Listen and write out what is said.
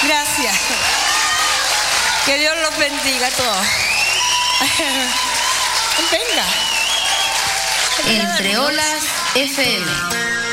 Gracias. Que Dios los bendiga a todos. Venga. Entre Olas FM.